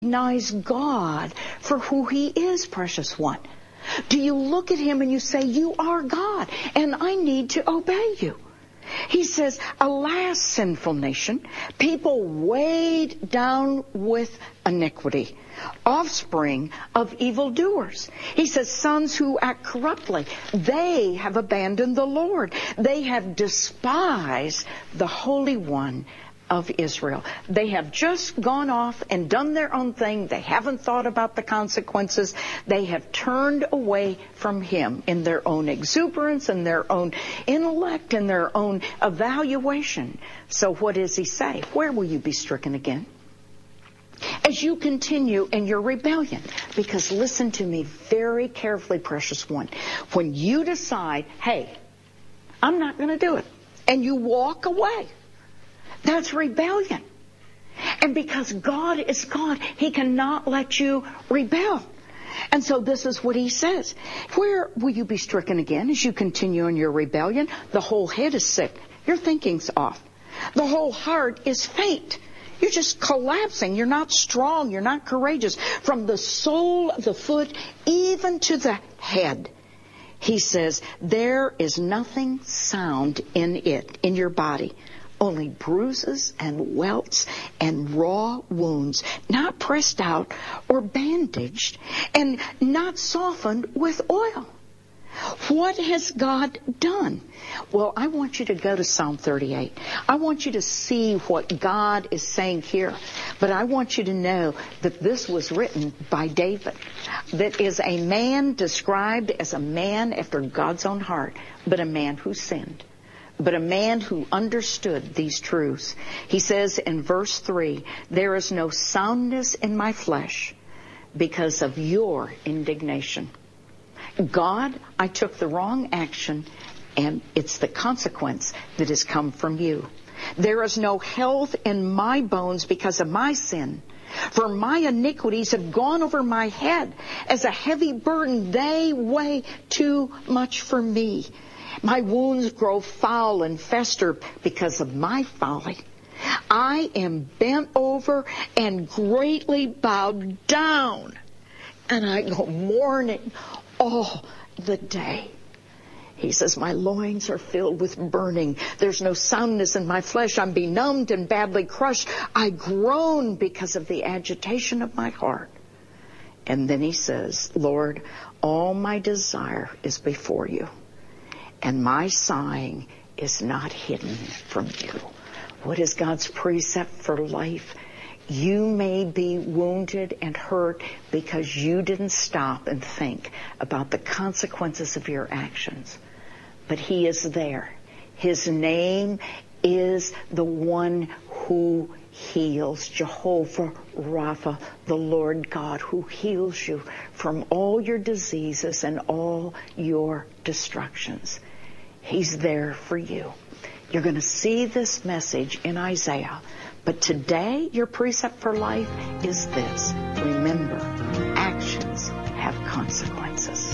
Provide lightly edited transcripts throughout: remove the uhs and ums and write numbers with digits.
recognize God for who He is, precious one? Do you look at Him and you say, you are God, and I need to obey you? He says, alas, sinful nation, people weighed down with iniquity, offspring of evildoers. He says, sons who act corruptly, they have abandoned the Lord. They have despised the Holy One of Israel. They have just gone off and done their own thing. They haven't thought about the consequences. They have turned away from Him in their own exuberance and their own intellect and their own evaluation. So what does He say? Where will you be stricken again? As you continue in your rebellion. Because listen to me very carefully, precious one. When you decide, hey, I'm not going to do it, and you walk away, that's rebellion. And because God is God, He cannot let you rebel. And so this is what He says. Where will you be stricken again as you continue in your rebellion? The whole head is sick. Your thinking's off. The whole heart is faint. You're just collapsing. You're not strong. You're not courageous. From the sole of the foot even to the head. He says, there is nothing sound in it, in your body. Only bruises and welts and raw wounds, not pressed out or bandaged, and not softened with oil. What has God done? Well, I want you to go to Psalm 38. I want you to see what God is saying here. But I want you to know that this was written by David, that is a man described as a man after God's own heart, but a man who sinned. But a man who understood these truths. He says in verse 3, there is no soundness in my flesh because of your indignation. God, I took the wrong action, and it's the consequence that has come from you. There is no health in my bones because of my sin. For my iniquities have gone over my head. As a heavy burden, they weigh too much for me. My wounds grow foul and fester because of my folly. I am bent over and greatly bowed down, and I go mourning all the day. He says, my loins are filled with burning. There's no soundness in my flesh. I'm benumbed and badly crushed. I groan because of the agitation of my heart. And then he says, Lord, all my desire is before you, and my sighing is not hidden from you. What is God's precept for life? You may be wounded and hurt because you didn't stop and think about the consequences of your actions. But He is there. His name is the one who heals, Jehovah Rapha, the Lord God who heals you from all your diseases and all your destructions. He's there for you. You're going to see this message in Isaiah. But today, your precept for life is this. Remember, actions have consequences.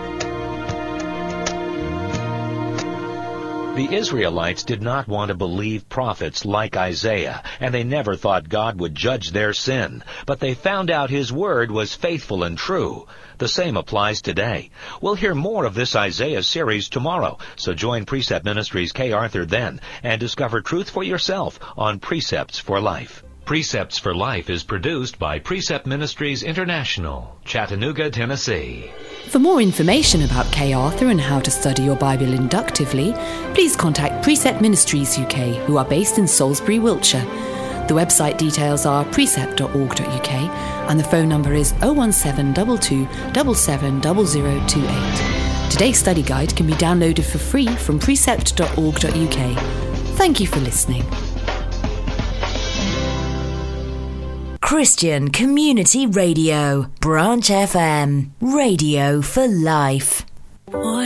The Israelites did not want to believe prophets like Isaiah, and they never thought God would judge their sin. But they found out His word was faithful and true. The same applies today. We'll hear more of this Isaiah series tomorrow, so join Precept Ministries Kay Arthur then and discover truth for yourself on Precepts for Life. Precepts for Life is produced by Precept Ministries International, Chattanooga, Tennessee. For more information about Kay Arthur and how to study your Bible inductively, please contact Precept Ministries UK, who are based in Salisbury, Wiltshire. The website details are precept.org.uk and the phone number is 01722 770028. Today's study guide can be downloaded for free from precept.org.uk. Thank you for listening. Christian Community Radio, Branch FM, radio for life.